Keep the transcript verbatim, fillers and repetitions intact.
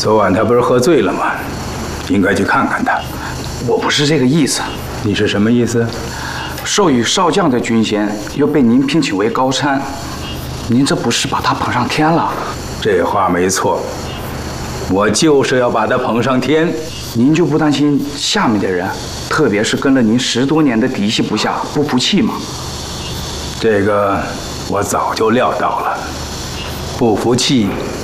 昨晚他不是喝醉了吗？应该去看看他。 我不是这个意思。 你是什么意思？ 授予少将的军衔又被您聘请为高参，您这不是把他捧上天了？ 这话没错，我就是要把他捧上天。 您就不担心下面的人，特别是跟了您十多年的嫡系部下不服气吗？ 这个我早就料到了，不服气